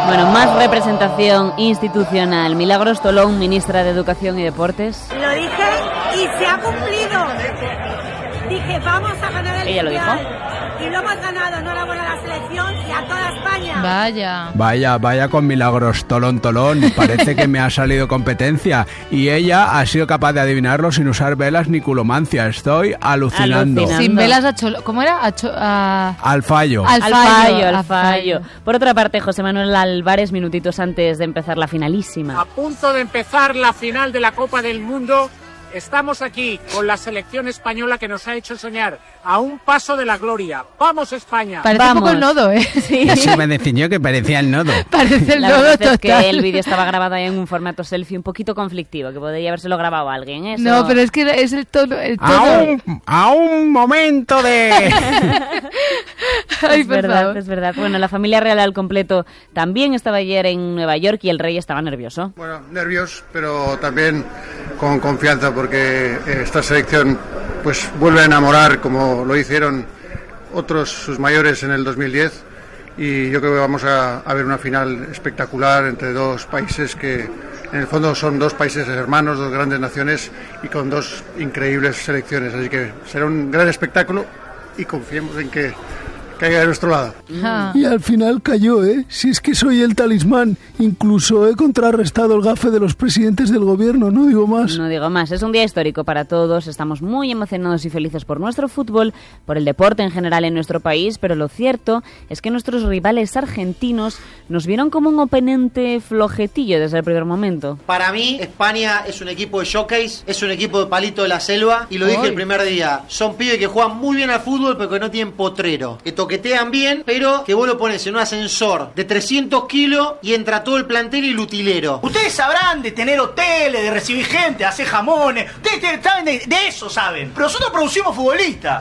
Bueno, más representación institucional. Milagros Tolón, ministra de Educación y Deportes. Lo dije y se ha cumplido. Dije, vamos a ganar el Ella lo Mundial. dijo. Y lo hemos ganado. Enhorabuena a la selección y a toda España. Vaya con Milagros Tolón. Parece que me ha salido competencia. Y ella ha sido capaz de adivinarlo sin usar velas ni culomancia. Estoy alucinando. Sin velas ¿cómo era? Al fallo. Al fallo. Por otra parte, José Manuel Álvarez, minutitos antes de empezar la finalísima. A punto de empezar la final de la Copa del Mundo. Estamos aquí con la selección española que nos ha hecho soñar a un paso de la gloria. ¡Vamos, España! Parece un poco el nodo, ¿eh? Sí. Eso me definió que parecía el nodo. Parece el la nodo verdad total. Es que el vídeo estaba grabado ahí en un formato selfie un poquito conflictivo, que podría habérselo grabado a alguien. Eso... No, pero es que es el tono... A un momento de... Ay, es verdad. Bueno, la familia real al completo también estaba ayer en Nueva York y el rey estaba nervioso. Bueno, nervios, pero también con confianza, porque esta selección pues vuelve a enamorar como lo hicieron otros sus mayores en el 2010, y yo creo que vamos a ver una final espectacular entre dos países que en el fondo son dos países hermanos, dos grandes naciones y con dos increíbles selecciones, así que será un gran espectáculo y confiemos en que caiga de nuestro lado. Y al final cayó, ¿eh? Si es que soy el talismán. Incluso he contrarrestado el gafe de los presidentes del gobierno, no digo más. No digo más. Es un día histórico para todos. Estamos muy emocionados y felices por nuestro fútbol, por el deporte en general en nuestro país, pero lo cierto es que nuestros rivales argentinos nos vieron como un oponente flojetillo desde el primer momento. Para mí, España es un equipo de showcase, es un equipo de palito de la selva, y lo dije el primer día. Son pibes que juegan muy bien al fútbol, pero que no tienen potrero. Que toquetean bien, pero que vos lo pones en un ascensor de 300 kilos y entra todo el plantel y el utilero. Ustedes sabrán de tener hoteles, de recibir gente, de hacer jamones. Ustedes saben de eso, saben. Pero nosotros producimos futbolistas.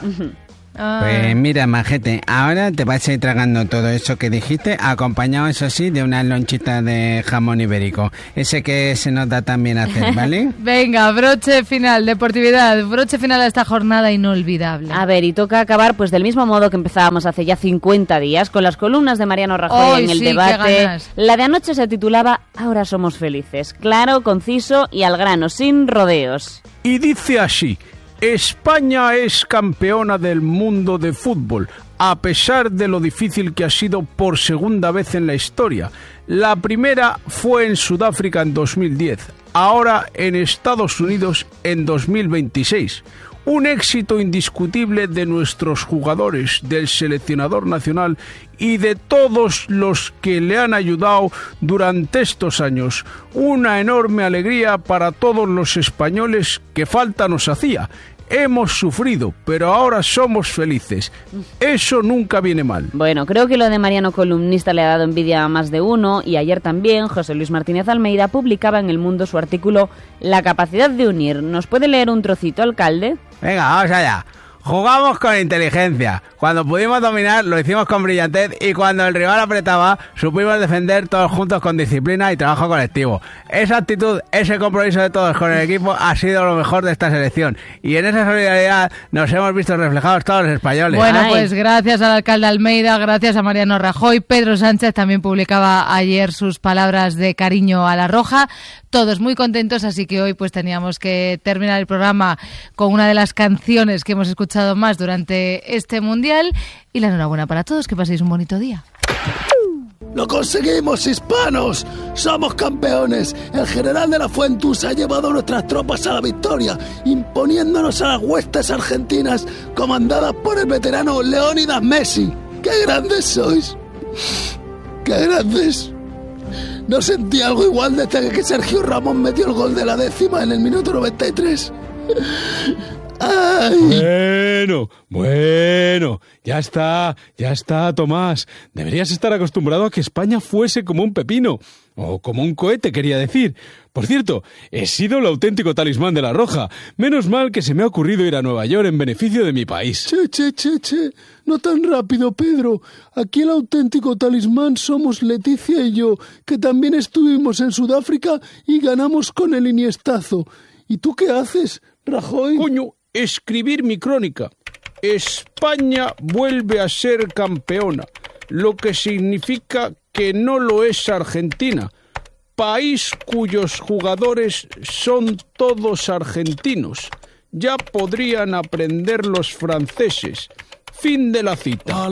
Pues mira, majete, ahora te vas a ir tragando todo eso que dijiste, acompañado, eso sí, de una lonchita de jamón ibérico. Ese que se nos da tan bien hacer, ¿vale? Venga, broche final, deportividad, broche final a esta jornada inolvidable. A ver, y toca acabar pues del mismo modo que empezábamos hace ya 50 días, con las columnas de Mariano Rajoy en el debate. La de anoche se titulaba Ahora somos felices. Claro, conciso y al grano, sin rodeos. Y dice así: España es campeona del mundo de fútbol, a pesar de lo difícil que ha sido por segunda vez en la historia. La primera fue en Sudáfrica en 2010, ahora en Estados Unidos en 2026. Un éxito indiscutible de nuestros jugadores, del seleccionador nacional y de todos los que le han ayudado durante estos años. Una enorme alegría para todos los españoles que falta nos hacía. Hemos sufrido, pero ahora somos felices. Eso nunca viene mal. Bueno, creo que lo de Mariano columnista le ha dado envidia a más de uno, y ayer también José Luis Martínez Almeida publicaba en El Mundo su artículo La capacidad de unir. ¿Nos puede leer un trocito, alcalde? Venga, vamos allá. Jugamos con inteligencia. Cuando pudimos dominar, lo hicimos con brillantez, y cuando el rival apretaba, supimos defender todos juntos con disciplina y trabajo colectivo. Esa actitud, ese compromiso de todos con el equipo ha sido lo mejor de esta selección, y en esa solidaridad nos hemos visto reflejados todos los españoles. Bueno, pues gracias al alcalde Almeida, gracias a Mariano Rajoy. Pedro Sánchez también publicaba ayer sus palabras de cariño a la Roja. Todos muy contentos, así que hoy pues teníamos que terminar el programa con una de las canciones que hemos escuchado más durante este Mundial, y la enhorabuena para todos, que paséis un bonito día. ¡Lo conseguimos, hispanos! ¡Somos campeones! El general de la Fuentus ha llevado a nuestras tropas a la victoria, imponiéndonos a las huestes argentinas comandadas por el veterano Leónidas Messi. ¡Qué grandes sois! ¡Qué grandes! No sentí algo igual desde que Sergio Ramos metió el gol de la 10ª en el minuto 93. ¡Ay! Bueno, ya está, Tomás. Deberías estar acostumbrado a que España fuese como un pepino, o como un cohete, quería decir. Por cierto, he sido el auténtico talismán de la Roja. Menos mal que se me ha ocurrido ir a Nueva York en beneficio de mi país. Che, no tan rápido, Pedro. Aquí el auténtico talismán somos Leticia y yo, que también estuvimos en Sudáfrica y ganamos con el iniestazo. ¿Y tú qué haces, Rajoy? Coño, escribir mi crónica. España vuelve a ser campeona. lo que significa que no lo es Argentina, país cuyos jugadores son todos argentinos. Ya podrían aprender los franceses. Fin de la cita.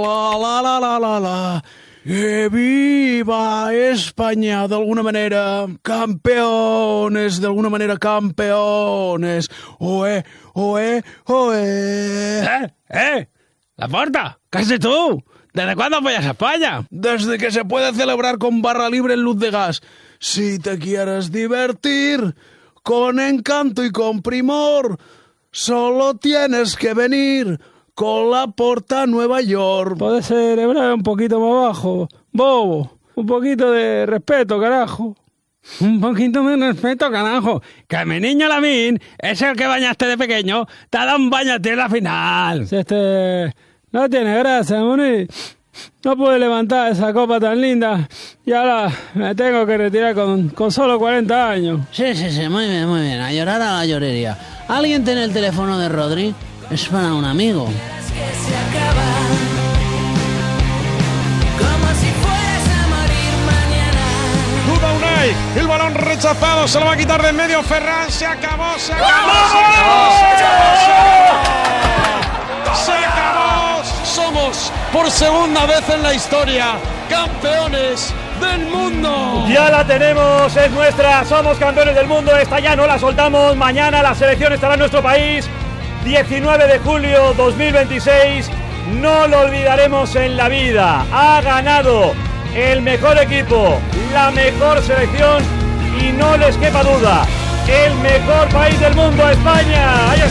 ¡Que viva España! De alguna manera, campeones, de alguna manera, campeones. ¡Oe, oe, oe! ¡Laporta! ¿Qué haces tú? ¿Desde cuándo apoyas a España? Desde que se puede celebrar con barra libre en luz de gas. Si te quieres divertir con encanto y con primor, solo tienes que venir con Laporta a Nueva York. Podés celebrar un poquito más bajo, bobo. Un poquito de respeto, carajo. Un poquito de respeto, carajo. Que mi niño Lamín es el que bañaste de pequeño. Te ha dado un baño a ti en la final. Si no tiene gracia, Moni. No pude levantar esa copa tan linda y ahora me tengo que retirar con solo 40 años. Sí, muy bien. A llorar a la llorería. ¿Alguien tiene el teléfono de Rodri? Es para un amigo. Duda Unai, el balón rechazado, se lo va a quitar de en medio Ferran, se acabó. ¡Se acabó! Somos, por segunda vez en la historia, campeones del mundo. Ya la tenemos, es nuestra, somos campeones del mundo, esta ya no la soltamos, mañana la selección estará en nuestro país, 19 de julio 2026, no lo olvidaremos en la vida, ha ganado el mejor equipo, la mejor selección y no les quepa duda, el mejor país del mundo, España. Ahí está.